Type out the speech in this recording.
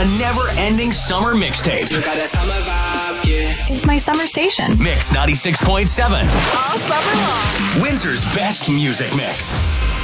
a never-ending summer mixtape. Got that summer vibe, yeah. It's my summer station. Mix 96.7. All summer long. Windsor's best music mix.